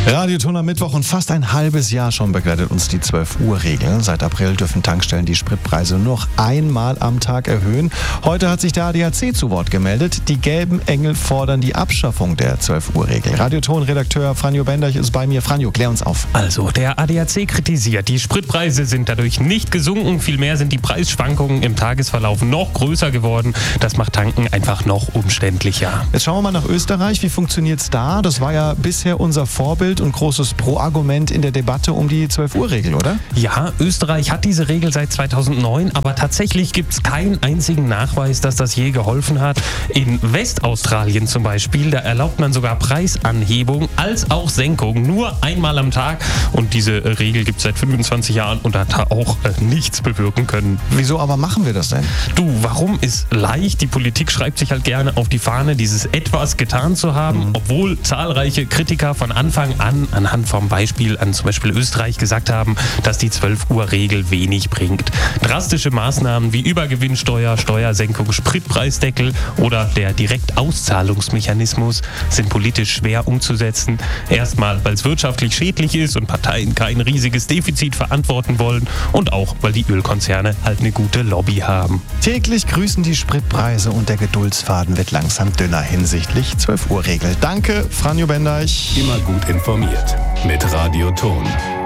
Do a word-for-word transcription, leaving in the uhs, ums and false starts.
Radioton am Mittwoch und fast ein halbes Jahr schon begleitet uns die zwölf Uhr Regel. Seit April dürfen Tankstellen die Spritpreise nur noch einmal am Tag erhöhen. Heute hat sich der A D A C zu Wort gemeldet. Die gelben Engel fordern die Abschaffung der zwölf Uhr Regel. Radioton-Redakteur Franjo Benderch ist bei mir. Franjo, klär uns auf. Also, der A D A C kritisiert, die Spritpreise sind dadurch nicht gesunken. Vielmehr sind die Preisschwankungen im Tagesverlauf noch größer geworden. Das macht Tanken einfach noch umständlicher. Jetzt schauen wir mal nach Österreich. Wie funktioniert es da? Das war ja bisher unser Vorbild und großes Pro-Argument in der Debatte um die zwölf Uhr Regel, oder? Ja, Österreich hat diese Regel seit zweitausendneun, aber tatsächlich gibt es keinen einzigen Nachweis, dass das je geholfen hat. In Westaustralien zum Beispiel, da erlaubt man sogar Preisanhebung als auch Senkung nur einmal am Tag. Und diese Regel gibt es seit fünfundzwanzig Jahren und hat da auch äh, nichts bewirken können. Wieso aber machen wir das denn? Du, warum ist leicht? Die Politik schreibt sich halt gerne auf die Fahne, dieses etwas getan zu haben, mhm. obwohl zahlreiche Kritiker von Anfang an anhand vom Beispiel an zum Beispiel Österreich gesagt haben, dass die zwölf Uhr Regel wenig bringt. Drastische Maßnahmen wie Übergewinnsteuer, Steuersenkung, Spritpreisdeckel oder der Direktauszahlungsmechanismus sind politisch schwer umzusetzen. Erstmal, weil es wirtschaftlich schädlich ist und Parteien kein riesiges Defizit verantworten wollen und auch, weil die Ölkonzerne halt eine gute Lobby haben. Täglich grüßen die Spritpreise und der Geduldsfaden wird langsam dünner hinsichtlich zwölf Uhr Regel. Danke, Franjo Benderch. Immer gut informiert mit Radioton.